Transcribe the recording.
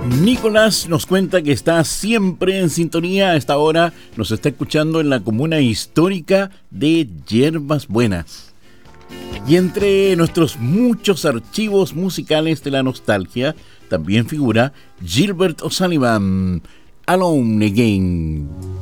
Nicolás nos cuenta que está siempre en sintonía. A esta hora nos está escuchando en la comuna histórica de Yerbas Buenas. Y entre nuestros muchos archivos musicales de la nostalgia también figura Gilbert O'Sullivan, Alone Again.